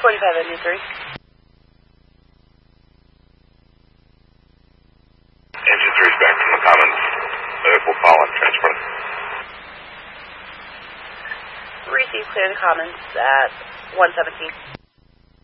45 Engine 3. Engine 3 is back from the Commons. We'll call on transport. Receive clear the Commons at 117.